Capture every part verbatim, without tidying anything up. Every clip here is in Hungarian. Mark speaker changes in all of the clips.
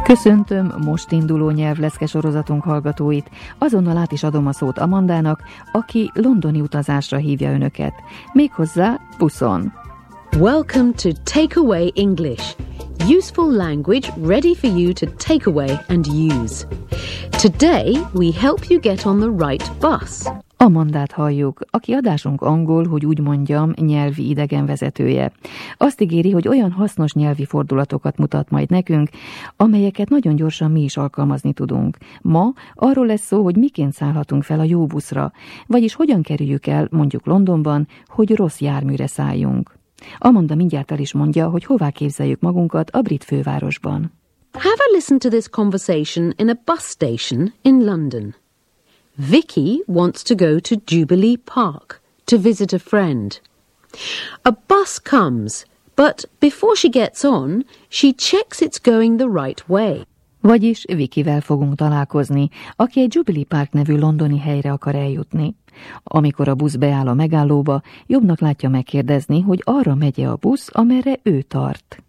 Speaker 1: Köszöntöm most induló nyelvleszke sorozatunk hallgatóit. Azonnal át is adom a szót Amandának, aki londoni utazásra hívja önöket. Méghozzá buszon.
Speaker 2: Welcome to Takeaway English. Useful language ready for you to take away and use. Today we help you get on the right bus.
Speaker 1: Amandát halljuk, aki adásunk angol, hogy úgy mondjam, nyelvi idegenvezetője. Azt ígéri, hogy olyan hasznos nyelvi fordulatokat mutat majd nekünk, amelyeket nagyon gyorsan mi is alkalmazni tudunk. Ma arról lesz szó, hogy miként szállhatunk fel a jó buszra, vagyis hogyan kerüljük el, mondjuk Londonban, hogy rossz járműre szálljunk. Amanda mindjárt el is mondja, hogy hová képzeljük magunkat a brit fővárosban.
Speaker 2: Have a listen to this conversation in a bus station in London. Vicky wants to go to Jubilee Park to visit a friend. A bus comes, but before she gets on, she checks it's going the right way.
Speaker 1: Vagyis Vickyvel fogunk találkozni, aki egy Jubilee Park nevű londoni helyre akar eljutni. Amikor a busz beáll a megállóba, jobbnak látja megkérdezni, hogy arra megye a busz, amerre ő tart.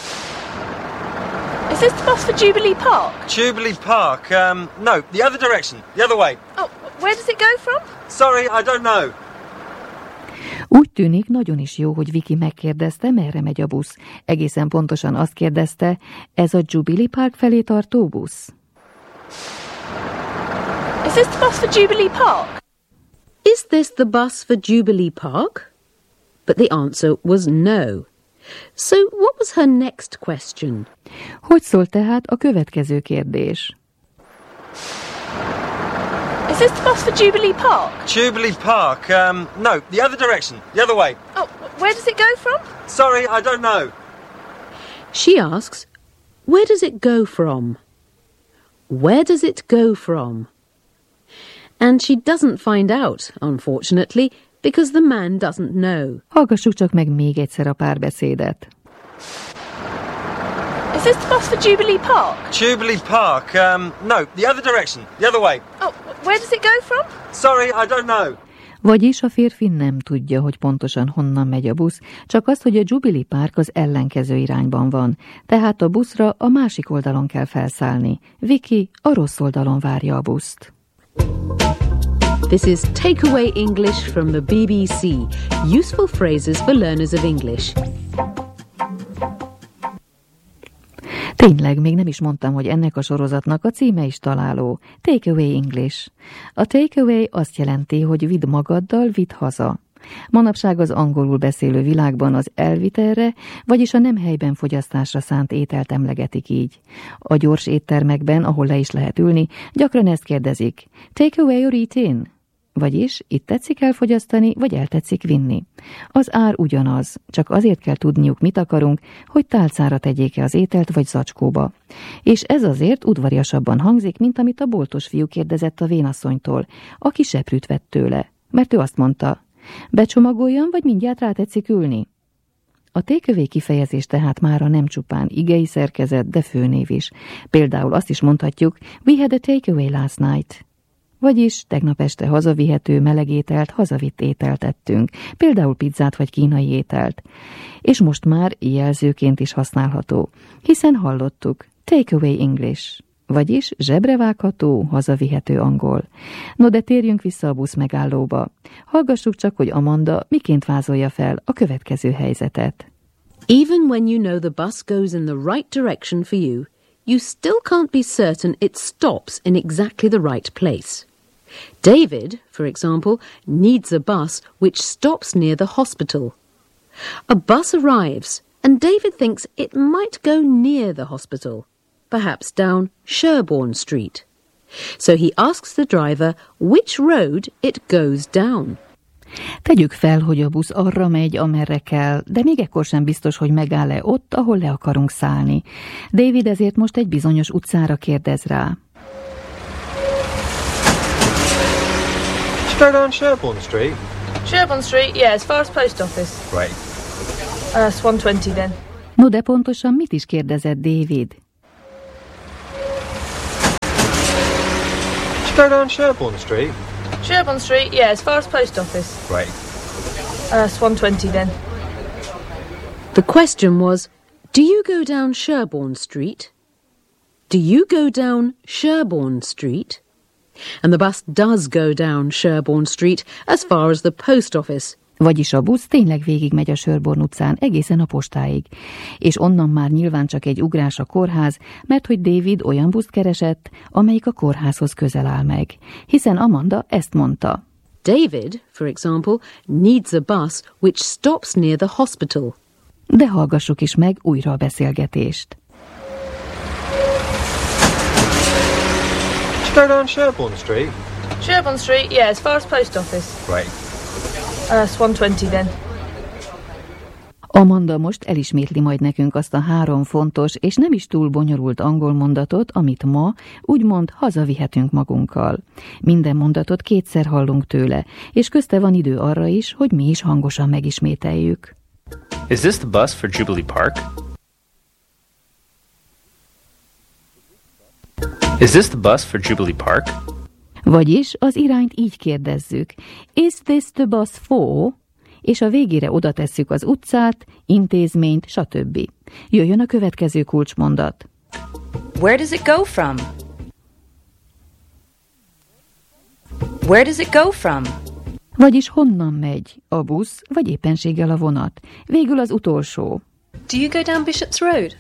Speaker 3: Is this the bus for Jubilee Park?
Speaker 4: Jubilee Park? Um, no, the other direction, the other way.
Speaker 3: Oh, where does it go from?
Speaker 4: Sorry, I don't know.
Speaker 1: Úgy tűnik, nagyon is jó, hogy Vicky megkérdezte, merre megy a busz. Egészen pontosan azt kérdezte, ez a Jubilee Park felé tartó busz.
Speaker 3: Is this the bus for Jubilee Park?
Speaker 2: Is this the bus for Jubilee Park? But the answer was no. So what was her next question?
Speaker 1: Hogy szól tehát a következő kérdés?
Speaker 3: Is this the bus for Jubilee Park?
Speaker 4: Jubilee Park? Um, no, the other direction, the other way.
Speaker 3: Oh, where does it go from?
Speaker 4: Sorry, I don't know.
Speaker 2: She asks, where does it go from? Where does it go from? And she doesn't find out, unfortunately, because the man doesn't know.
Speaker 1: Hallgassuk csak meg még egyszer a párbeszédet.
Speaker 3: Is this the bus for Jubilee Park?
Speaker 4: Jubilee Park? Um, no, the other direction, the other way.
Speaker 3: Oh, where does it go from?
Speaker 4: Sorry, I don't know.
Speaker 1: Vagyis a férfi nem tudja, hogy pontosan honnan megy a busz, csak azt, hogy a Jubilee Park az ellenkező irányban van, tehát a buszra a másik oldalon kell felszállni. Vicky a rossz oldalon várja a buszt.
Speaker 2: This is Takeaway English from the B B C. Useful phrases for learners of English.
Speaker 1: Tényleg, még nem is mondtam, hogy ennek a sorozatnak a címe is találó. Takeaway English. A takeaway azt jelenti, hogy vidd magaddal, vidd haza. Manapság az angolul beszélő világban az elvitelre, vagyis a nem helyben fogyasztásra szánt ételt emlegetik így. A gyors éttermekben, ahol le is lehet ülni, gyakran ezt kérdezik. Take away or eat in? Vagyis itt tetszik elfogyasztani, vagy eltetszik vinni. Az ár ugyanaz, csak azért kell tudniuk, mit akarunk, hogy tálcára tegyék-e az ételt, vagy zacskóba. És ez azért udvariasabban hangzik, mint amit a boltos fiú kérdezett a vénasszonytól, aki seprűt vett tőle, mert ő azt mondta, becsomagoljam, vagy mindjárt rá tetszik ülni? A takeaway kifejezés tehát mára nem csupán igei szerkezet, de főnév is. Például azt is mondhatjuk, we had a takeaway last night. Vagyis tegnap este hazavihető melegételt, hazavitt ételt ettünk, például pizzát vagy kínai ételt. És most már jelzőként is használható, hiszen hallottuk, takeaway English, vagyis zsebrevágható, hazavihető angol. No de térjünk vissza a busz megállóba. Hallgassuk csak, hogy Amanda miként vázolja fel a következő helyzetet.
Speaker 2: Even when you know the bus goes in the right direction for you, you still can't be certain it stops in exactly the right place. David, for example, needs a bus which stops near the hospital. A bus arrives, and David thinks it might go near the hospital, perhaps down Sherborne Street. So he asks the driver which road it goes down.
Speaker 1: Tegyük fel, hogy a busz arra megy, amerre kell, de még ekkor sem biztos, hogy megáll-e ott, ahol le akarunk szállni. David ezért most egy bizonyos utcára kérdez rá.
Speaker 4: Should go down Sherborne Street?
Speaker 3: Sherborne Street, yeah, as far as post office.
Speaker 4: Great.
Speaker 3: Uh, it's one twenty then.
Speaker 1: No, de pontosan mit is kérdezett David?
Speaker 4: Should go down Sherborne Street?
Speaker 3: Sherborne Street, yeah, as far as post office.
Speaker 4: Great.
Speaker 3: Uh, it's one twenty then.
Speaker 2: The question was, do you go down Sherborne Street? Do you go down Sherborne Street? And the bus does go down Sherborne Street as far as the post office.
Speaker 1: Vagyis a busz tényleg végigmegy a Sherborne utcán egészen a postáig, és onnan már nyilván csak egy ugrás a kórház, mert hogy David olyan buszt keresett, amelyik a kórházhoz közel áll meg, hiszen Amanda ezt mondta.
Speaker 2: David, for example, needs a bus which stops near the hospital.
Speaker 1: De hallgassuk is meg újra a beszélgetést.
Speaker 4: Go down Sherborne Street.
Speaker 3: Sherborne Street, yeah, as far as post office.
Speaker 4: Right.
Speaker 3: Uh, Swan twenty then.
Speaker 1: Amanda most elismétli majd nekünk azt a három fontos és nem is túl bonyolult angol mondatot, amit ma úgymond hazavihetünk magunkkal. Minden mondatot kétszer hallunk tőle, és közte van idő arra is, hogy mi is hangosan megismételjük.
Speaker 5: Is this the bus for Jubilee Park? Is this the bus for Jubilee Park?
Speaker 1: Vagyis az irányt így kérdezzük. Is this the bus for? És a végére oda tesszük az utcát, intézményt, stb. Jöjjön a következő kulcsmondat.
Speaker 6: Where does it go from? Where does it go from?
Speaker 1: Vagyis honnan megy a busz, vagy éppenséggel a vonat. Végül az utolsó.
Speaker 6: Do you go down Bishop's Road?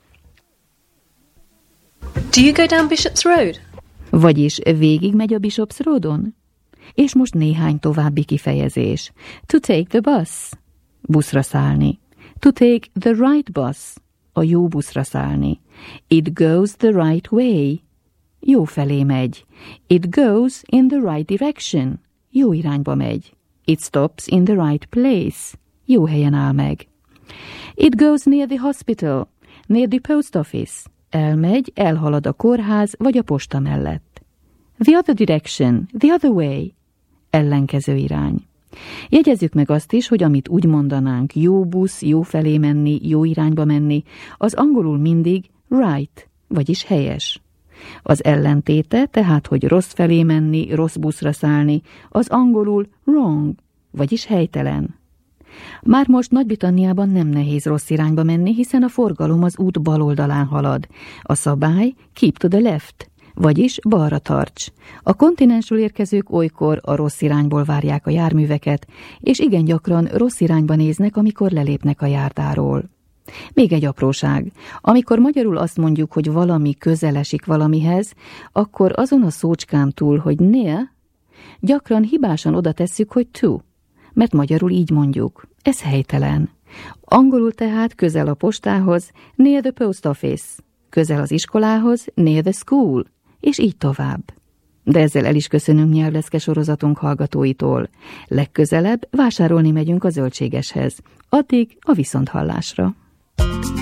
Speaker 6: Do you go down Bishop's Road?
Speaker 1: Vagyis végig megy a Bishop's Roadon? És most néhány további kifejezés. To take the bus. Buszra szállni. To take the right bus. A jó buszra szállni. It goes the right way. Jó felé megy. It goes in the right direction. Jó irányba megy. It stops in the right place. Jó helyen áll meg. It goes near the hospital. Near the post office. Elmegy, elhalad a kórház vagy a posta mellett. The other direction. The other way. Ellenkező irány. Jegyezzük meg azt is, hogy amit úgy mondanánk, jó busz, jó felé menni, jó irányba menni, az angolul mindig right, vagyis helyes. Az ellentéte, tehát, hogy rossz felé menni, rossz buszra szállni, az angolul wrong, vagyis helytelen. Már most Nagy-Britanniában nem nehéz rossz irányba menni, hiszen a forgalom az út bal oldalán halad. A szabály keep to the left, vagyis balra tarts. A kontinensről érkezők olykor a rossz irányból várják a járműveket, és igen gyakran rossz irányba néznek, amikor lelépnek a járdáról. Még egy apróság. Amikor magyarul azt mondjuk, hogy valami közel esik valamihez, akkor azon a szócskán túl, hogy near, gyakran hibásan oda tesszük, hogy to, mert magyarul így mondjuk. Ez helytelen. Angolul tehát közel a postához, near the post office, közel az iskolához, near the school, és így tovább. De ezzel el is köszönünk nyelvleszke sorozatunk hallgatóitól. Legközelebb vásárolni megyünk a zöldségeshez. Addig a viszonthallásra.